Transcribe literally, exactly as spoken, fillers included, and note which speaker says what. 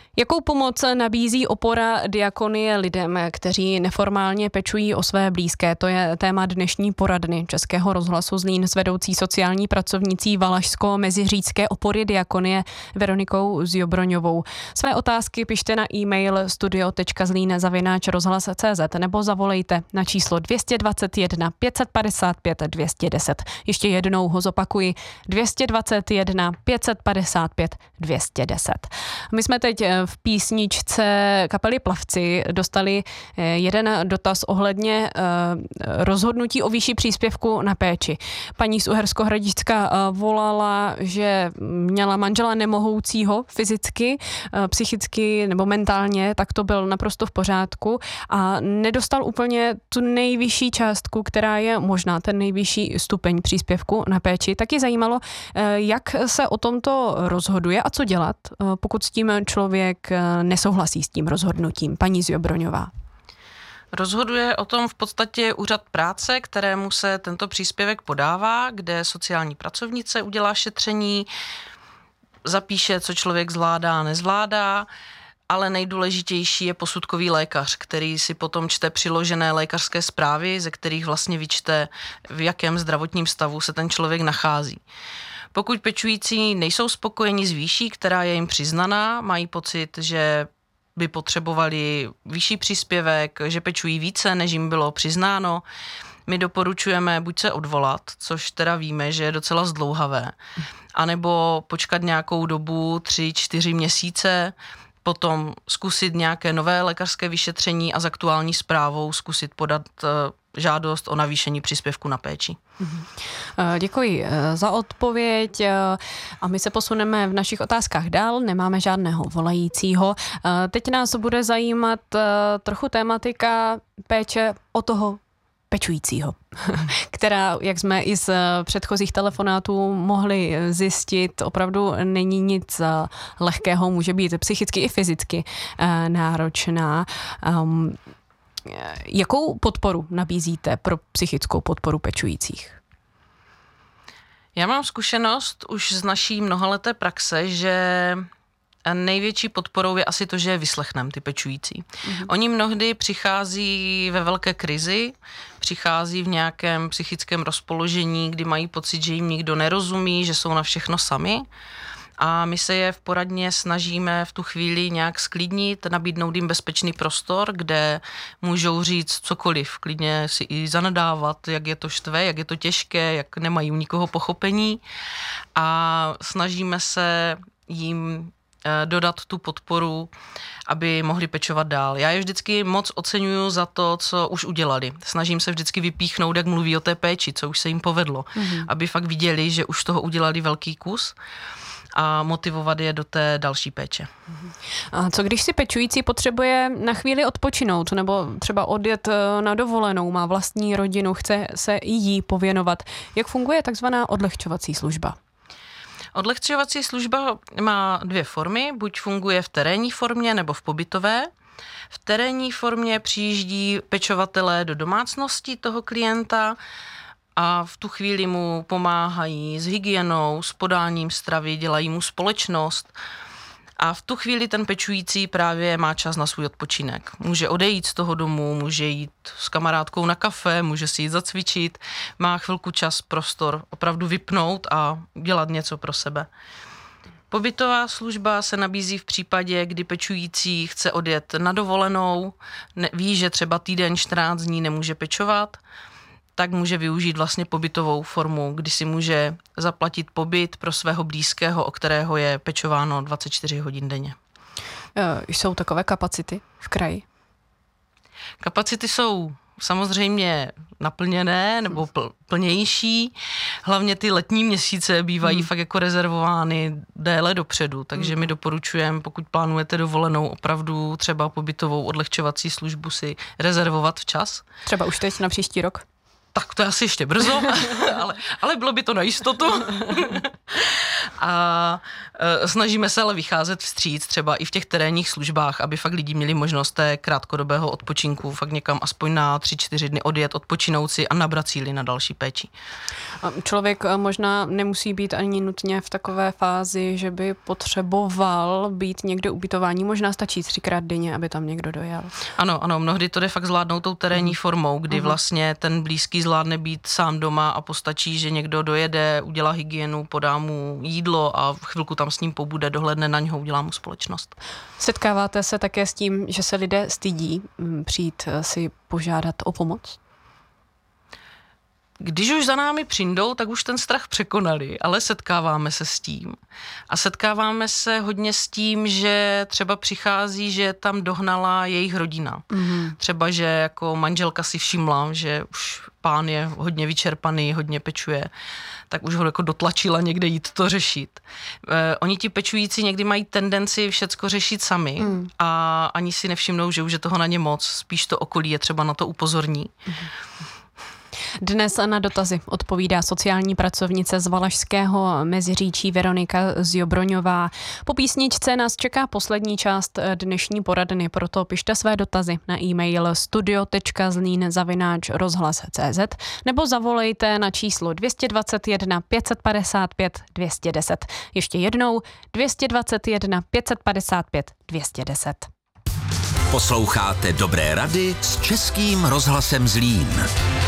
Speaker 1: Jakou pomoc nabízí opora Diakonie lidem, kteří neformálně pečují o své blízké? To je téma dnešní poradny Českého rozhlasu Zlín s vedoucí sociální pracovnicí Valašsko-Meziříčské opory Diakonie Veronikou Zjobroňovou. Své otázky pište na e-mail studio tečka zlín zavináč rozhlas tečka cé zet nebo zavolejte na číslo dvě stě dvacet jedna pět set padesát pět dvě stě deset. Ještě jednou ho zopakuji. dvě stě dvacet jedna pět set padesát pět dvě stě deset. My jsme teď v písničce kapely Plavci dostali jeden dotaz ohledně rozhodnutí o výši příspěvku na péči. Paní z Uherskohradišťska volala, že měla manžela nemohoucího fyzicky, psychicky nebo mentálně, tak to byl naprosto v pořádku a nedostal úplně tu nejvyšší částku, která je možná ten nejvyšší stupeň příspěvku na péči. Tak je zajímalo, jak se o tomto rozhoduje a co dělat, pokud s tím člověk nesouhlasí s tím rozhodnutím. Paní Zjobroňová.
Speaker 2: Rozhoduje o tom v podstatě úřad práce, kterému se tento příspěvek podává, kde sociální pracovnice udělá šetření, zapíše, co člověk zvládá a nezvládá, ale nejdůležitější je posudkový lékař, který si potom čte přiložené lékařské zprávy, ze kterých vlastně vyčte, v jakém zdravotním stavu se ten člověk nachází. Pokud pečující nejsou spokojeni s výší, která je jim přiznaná, mají pocit, že by potřebovali vyšší příspěvek, že pečují více, než jim bylo přiznáno, my doporučujeme buď se odvolat, což teda víme, že je docela zdlouhavé, anebo počkat nějakou dobu, tři, čtyři měsíce, potom zkusit nějaké nové lékařské vyšetření a s aktuální zprávou zkusit podat žádost o navýšení příspěvku na péči.
Speaker 1: Děkuji za odpověď a my se posuneme v našich otázkách dál, nemáme žádného volajícího. Teď nás bude zajímat trochu tematika péče o toho pečujícího, která, jak jsme i z předchozích telefonátů mohli zjistit, opravdu není nic lehkého, může být psychicky i fyzicky náročná. Um, jakou podporu nabízíte pro psychickou podporu pečujících?
Speaker 2: Já mám zkušenost už z naší mnohaleté praxe, že největší podporou je asi to, že vyslechnem ty pečující. Mm-hmm. Oni mnohdy přichází ve velké krizi, přichází v nějakém psychickém rozpoložení, kdy mají pocit, že jim nikdo nerozumí, že jsou na všechno sami. A my se je v poradně snažíme v tu chvíli nějak sklidnit, nabídnout jim bezpečný prostor, kde můžou říct cokoliv, klidně si i zanadávat, jak je to štve, jak je to těžké, jak nemají u nikoho pochopení. A snažíme se jim dodat tu podporu, aby mohli pečovat dál. Já je vždycky moc oceňuju za to, co už udělali. Snažím se vždycky vypíchnout, jak mluví o té péči, co už se jim povedlo, mm-hmm. aby fakt viděli, že už toho udělali velký kus a motivovat je do té další péče.
Speaker 1: A co když si pečující potřebuje na chvíli odpočinout nebo třeba odjet na dovolenou, má vlastní rodinu, chce se i jí pověnovat? Jak funguje takzvaná odlehčovací služba?
Speaker 2: Odlehčovací služba má dvě formy, buď funguje v terénní formě nebo v pobytové. V terénní formě přijíždí pečovatelé do domácnosti toho klienta a v tu chvíli mu pomáhají s hygienou, s podáním stravy, dělají mu společnost. A v tu chvíli ten pečující právě má čas na svůj odpočinek. Může odejít z toho domu, může jít s kamarádkou na kafe, může si jít zacvičit, má chvilku čas, prostor opravdu vypnout a dělat něco pro sebe. Pobytová služba se nabízí v případě, kdy pečující chce odjet na dovolenou, ne, ví, že třeba týden, čtrnáct dní nemůže pečovat, tak může využít vlastně pobytovou formu, kdy si může zaplatit pobyt pro svého blízkého, o kterého je pečováno dvacet čtyři hodin denně.
Speaker 1: Jsou takové kapacity v kraji?
Speaker 2: Kapacity jsou samozřejmě naplněné nebo pl- plnější. Hlavně ty letní měsíce bývají hmm. fakt jako rezervovány déle dopředu, takže hmm. my doporučujeme, pokud plánujete dovolenou, opravdu třeba pobytovou odlehčovací službu si rezervovat včas.
Speaker 1: Třeba už teď na příští rok?
Speaker 2: tak to je asi ještě brzo, ale, ale bylo by to na jistotu. A e, snažíme se ale vycházet vstříc třeba i v těch terénních službách, aby fakt lidi měli možnost té krátkodobého odpočinku, fakt někam aspoň na tři, čtyři dny odjet, odpočinout si a nabrat síly na další péči.
Speaker 1: Člověk možná nemusí být ani nutně v takové fázi, že by potřeboval být někde ubytování, možná stačí třikrát denně, aby tam někdo dojel.
Speaker 2: Ano, ano, mnohdy to jde fakt zvládnout tou terénní mm. formou, kdy mm. vlastně ten blízký zvládne být sám doma a postačí, že někdo dojede, udělá hygienu, podá mu jídlo a chvilku tam s ním pobude, dohledne na něho, udělá mu společnost.
Speaker 1: Setkáváte se také s tím, že se lidé stydí přijít si požádat o pomoc?
Speaker 2: Když už za námi přijdou, tak už ten strach překonali, ale setkáváme se s tím. A setkáváme se hodně s tím, že třeba přichází, že tam dohnala jejich rodina. Mm-hmm. Třeba, že jako manželka si všimla, že už pán je hodně vyčerpaný, hodně pečuje, tak už ho jako dotlačila někde jít to řešit. Eh, oni ti pečující někdy mají tendenci všecko řešit sami mm. a ani si nevšimnou, že už je toho na ně moc, spíš to okolí je třeba na to upozorní. Mm.
Speaker 1: Dnes na dotazy odpovídá sociální pracovnice z Valašského Meziříčí Veronika Zjobroňová. Po písničce nás čeká poslední část dnešní poradny, proto pište své dotazy na e-mail studio tečka zlín zavináč rozhlas tečka cé zet nebo zavolejte na číslo dvě dva jedna pět padesát pět dvě deset. Ještě jednou dvě dva jedna pět padesát pět dvě deset.
Speaker 3: Posloucháte Dobré rady s Českým rozhlasem Zlín.